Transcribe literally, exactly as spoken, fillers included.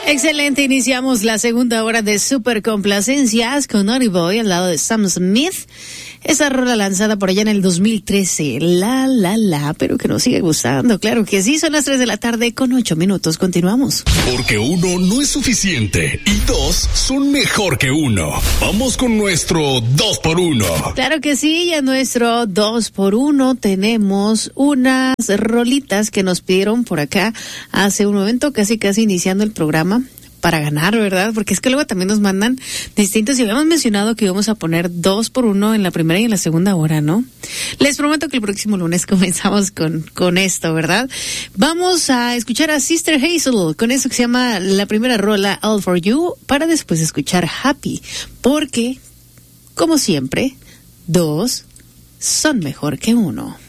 Excelente, iniciamos la segunda hora de Super Complacencias con Naughty Boy al lado de Sam Smith. Esa rola lanzada por allá en el dos mil trece, la, la, la, pero que nos sigue gustando, claro que sí. Son las tres de la tarde con ocho minutos, continuamos. Porque uno no es suficiente y dos son mejor que uno. Vamos con nuestro dos por uno. Claro que sí, y en nuestro dos por uno tenemos unas rolitas que nos pidieron por acá hace un momento, casi casi iniciando el programa. Para ganar, ¿verdad? Porque es que luego también nos mandan distintos y habíamos mencionado que íbamos a poner dos por uno en la primera y en la segunda hora, ¿no? Les prometo que el próximo lunes comenzamos con, con esto, ¿verdad? Vamos a escuchar a Sister Hazel con eso que se llama la primera rola, All For You, para después escuchar Happy, porque, como siempre, dos son mejor que uno.